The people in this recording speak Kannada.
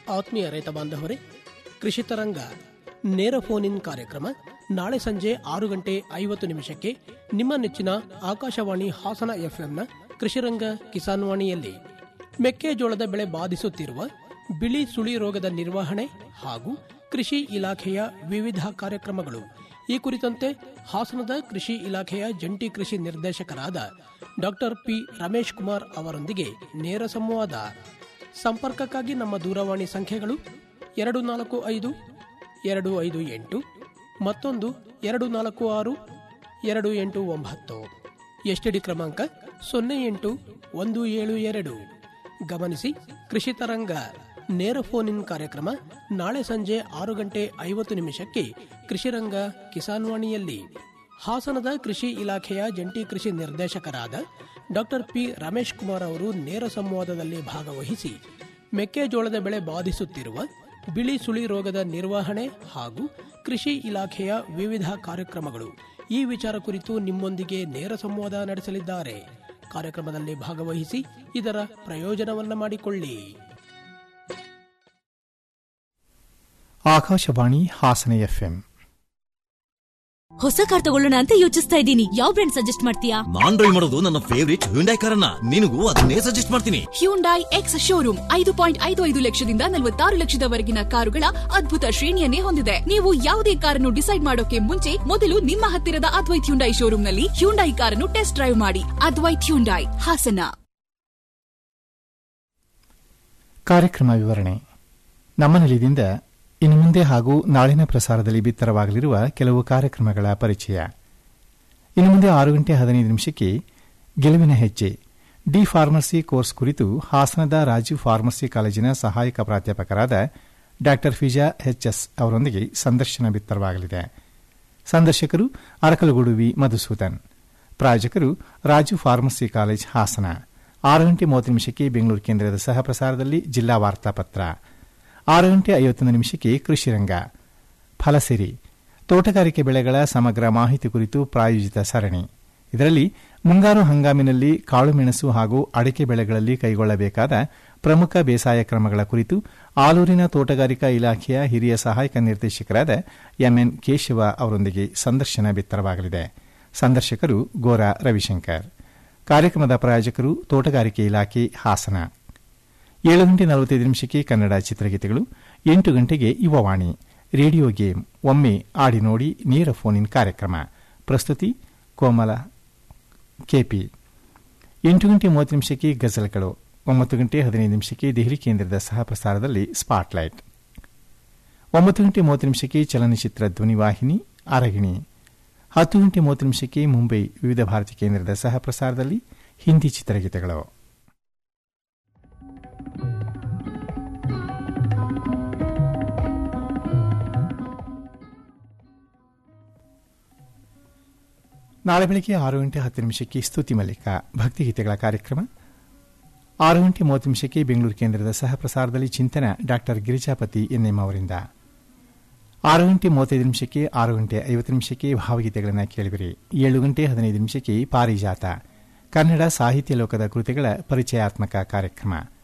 ಆತ್ಮೀಯ ರೈತ ಬಾಂಧವರೇ, ಕೃಷಿ ತರಂಗ ನೇರ ಫೋನ್ ಇನ್ ಕಾರ್ಯಕ್ರಮ ನಾಳೆ ಸಂಜೆ 6:50 ನಿಮ್ಮ ನೆಚ್ಚಿನ ಆಕಾಶವಾಣಿ ಹಾಸನ ಎಫ್ಎಂನ ಕೃಷಿರಂಗ ಕಿಸಾನ್ ವಾಣಿಯಲ್ಲಿ ಮೆಕ್ಕೆಜೋಳದ ಬೆಳೆ ಬಾಧಿಸುತ್ತಿರುವ ಬಿಳಿ ಸುಳಿ ರೋಗದ ನಿರ್ವಹಣೆ ಹಾಗೂ ಕೃಷಿ ಇಲಾಖೆಯ ವಿವಿಧ ಕಾರ್ಯಕ್ರಮಗಳು ಈ ಕುರಿತಂತೆ ಹಾಸನದ ಕೃಷಿ ಇಲಾಖೆಯ ಜಂಟಿ ಕೃಷಿ ನಿರ್ದೇಶಕರಾದ ಡಾಕ್ಟರ್ ಪಿ ರಮೇಶ್ ಕುಮಾರ್ ಅವರೊಂದಿಗೆ ನೇರ ಸಂವಾದ. ಸಂಪರ್ಕಕ್ಕಾಗಿ ನಮ್ಮ ದೂರವಾಣಿ ಸಂಖ್ಯೆಗಳು 245-258 ಮತ್ತೊಂದು 246-289. ಎಸ್ಟಿಡಿ ಕ್ರಮಾಂಕ 08172. ಗಮನಿಸಿ, ಕೃಷಿ ತರಂಗ ನೇರ ಫೋನ್ ಇನ್ ಕಾರ್ಯಕ್ರಮ ನಾಳೆ ಸಂಜೆ 6:50 ಕೃಷಿರಂಗ ಕಿಸಾನ್ ವಾಣಿಯಲ್ಲಿ ಹಾಸನದ ಕೃಷಿ ಇಲಾಖೆಯ ಜಂಟಿ ಕೃಷಿ ನಿರ್ದೇಶಕರಾದ ಡಾಕ್ಟರ್ ಪಿ ರಮೇಶ್ ಕುಮಾರ್ ಅವರು ನೇರ ಸಂವಾದದಲ್ಲಿ ಭಾಗವಹಿಸಿ ಮೆಕ್ಕೆಜೋಳದ ಬೆಳೆ ಬಾಧಿಸುತ್ತಿರುವ ಬಿಳಿ ಸುಳಿ ರೋಗದ ನಿರ್ವಹಣೆ ಹಾಗೂ ಕೃಷಿ ಇಲಾಖೆಯ ವಿವಿಧ ಕಾರ್ಯಕ್ರಮಗಳು ಈ ವಿಚಾರ ಕುರಿತು ನಿಮ್ಮೊಂದಿಗೆ ನೇರ ಸಂವಾದ ನಡೆಸಲಿದ್ದಾರೆ. ಕಾರ್ಯಕ್ರಮದಲ್ಲಿ ಭಾಗವಹಿಸಿ ಇದರ ಪ್ರಯೋಜನವನ್ನು ಮಾಡಿಕೊಳ್ಳಿ. ಆಕಾಶವಾಣಿ ಹಾಸನ ಎಫ್ಎಂ. ಹೊಸ ಕಾರ್ ತಗೊಳ್ಳೋಣ ಅಂತ ಯೋಚಿಸ್ತಾ ಇದ್ದೀನಿ. ಯಾವ ಬ್ರ್ಯಾಂಡ್ ಸಜೆಸ್ಟ್ ಮಾಡ್ತೀಯಾ? ನಾನ್ ಡ್ರೈವ್ ಮಾಡೋದು ನನ್ನ ಫೇವರಿಟ್ ಹ್ಯುಂಡೈ ಕಾರನ್ನ. ನಿನಗೂ ಅದನ್ನೇ ಸಜೆಸ್ಟ್ ಮಾಡ್ತೀನಿ. ಹ್ಯುಂಡೈ ಎಕ್ಸ್ ಶೋರೂಮ್ 5.55 ಲಕ್ಷದಿಂದ 46 ಲಕ್ಷದವರೆಗಿನ ಕಾರುಗಳ ಅದ್ಭುತ ಶ್ರೇಣಿಯನ್ನೇ ಹೊಂದಿದೆ. ನೀವು ಯಾವುದೇ ಕಾರನ್ನು ಡಿಸೈಡ್ ಮಾಡೋಕೆ ಮುಂಚೆ ಮೊದಲು ನಿಮ್ಮ ಹತ್ತಿರದ ಅದ್ವೈತ್ ಹ್ಯುಂಡೈ ಶೋರೂಮ್ನಲ್ಲಿ ಹ್ಯುಂಡೈ ಕಾರನ್ನು ಟೆಸ್ಟ್ ಡ್ರೈವ್ ಮಾಡಿ. ಅದ್ವೈತ್ ಹ್ಯುಂಡೈ, ಹಾಸನ. ಕಾರ್ಯಕ್ರಮ ವಿವರಣೆ. ನಮ್ಮ ನಿಲಯದಿಂದ ಇನ್ನು ಮುಂದೆ ಹಾಗೂ ನಾಳಿನ ಪ್ರಸಾರದಲ್ಲಿ ಬಿತ್ತರವಾಗಲಿರುವ ಕೆಲವು ಕಾರ್ಯಕ್ರಮಗಳ ಪರಿಚಯ. ಇನ್ನು ಮುಂದೆ 6:15 ಗೆಲುವಿನ ಹೆಜ್ಜೆ ಡಿ ಫಾರ್ಮಸಿ ಕೋರ್ಸ್ ಕುರಿತು ಹಾಸನದ ರಾಜೀವ್ ಫಾರ್ಮಸಿ ಕಾಲೇಜಿನ ಸಹಾಯಕ ಪ್ರಾಧ್ಯಾಪಕರಾದ ಡಾ ಫಿಜಾ ಎಚ್ಎಸ್ ಅವರೊಂದಿಗೆ ಸಂದರ್ಶನ ಬಿತ್ತರವಾಗಲಿದೆ. ಸಂದರ್ಶಕರು ಅರಕಲಗೂಡು ವಿ ಮಧುಸೂದನ್. ಪ್ರಾಯೋಜಕರು ರಾಜೀವ್ ಫಾರ್ಮಸಿ ಕಾಲೇಜ್ ಹಾಸನ. 6:30 ಬೆಂಗಳೂರು ಕೇಂದ್ರದ ಸಹ ಪ್ರಸಾರದಲ್ಲಿ ಜಿಲ್ಲಾ ವಾರ್ತಾಪತ್ರ. 6:51 ಕೃಷಿರಂಗ ಫಲಸಿರಿ ತೋಟಗಾರಿಕೆ ಬೆಳೆಗಳ ಸಮಗ್ರ ಮಾಹಿತಿ ಕುರಿತು ಪ್ರಾಯೋಜಿತ ಸರಣಿ. ಇದರಲ್ಲಿ ಮುಂಗಾರು ಹಂಗಾಮಿನಲ್ಲಿ ಕಾಳುಮೆಣಸು ಹಾಗೂ ಅಡಿಕೆ ಬೆಳೆಗಳಲ್ಲಿ ಕೈಗೊಳ್ಳಬೇಕಾದ ಪ್ರಮುಖ ಬೇಸಾಯ ಕ್ರಮಗಳ ಕುರಿತು ಆಲೂರಿನ ತೋಟಗಾರಿಕಾ ಇಲಾಖೆಯ ಹಿರಿಯ ಸಹಾಯಕ ನಿರ್ದೇಶಕರಾದ ಎಂಎನ್ ಕೇಶವ ಅವರೊಂದಿಗೆ ಸಂದರ್ಶನ ಬಿತ್ತರವಾಗಲಿದೆ. ಸಂದರ್ಶಕರು ಗೋರಾ ರವಿಶಂಕರ್. ಕಾರ್ಯಕ್ರಮದ ಪ್ರಾಯೋಜಕರು ತೋಟಗಾರಿಕೆ ಇಲಾಖೆ ಹಾಸನ. 7:45 ಕನ್ನಡ ಚಿತ್ರಗೀತೆಗಳು. 8 ಯುವವಾಣಿ ರೇಡಿಯೋ ಗೇಮ್ ಒಮ್ಮೆ ಆಡಿ ನೋಡಿ ನೇರ ಫೋನ್ ಇನ್ ಕಾರ್ಯಕ್ರಮ. ಪ್ರಸ್ತುತಿ ಕೋಮಲ ಕೆಪಿ. 8:30 ಗಜಲ್ಗಳು. 9:15 ದೆಹಲಿ ಕೇಂದ್ರದ ಸಹ ಪ್ರಸಾರದಲ್ಲಿ ಸ್ಪಾಟ್ಲೈಟ್. 9:30 ಚಲನಚಿತ್ರ ಧ್ವನಿವಾಹಿನಿ ಅರಗಿಣಿ. 10:30 ಮುಂಬೈ ವಿವಿಧ ಭಾರತಿ ಕೇಂದ್ರದ ಸಹ ಪ್ರಸಾರದಲ್ಲಿ ಹಿಂದಿ ಚಿತ್ರಗೀತೆಗಳು. ನಾಳೆ ಬೆಳಗ್ಗೆ 6:10 ಸ್ತುತಿ ಮಲ್ಲಿಕ ಭಕ್ತಿಗೀತೆಗಳ ಕಾರ್ಯಕ್ರಮ. 6:30 ಬೆಂಗಳೂರು ಕೇಂದ್ರದ ಸಹ ಪ್ರಸಾರದಲ್ಲಿ ಚಿಂತನ ಡಾ ಗಿರಿಜಾಪತಿ ಎನ್ಎಂ ಅವರಿಂದ. 6:35 6:50 ಭಾವಗೀತೆಗಳನ್ನು ಕೇಳಿಬಿರಿ. 7:15 ಪಾರಿಜಾತ ಕನ್ನಡ ಸಾಹಿತ್ಯ ಲೋಕದ ಕೃತಿಗಳ ಪರಿಚಯಾತ್ಮಕ ಕಾರ್ಯಕ್ರಮ.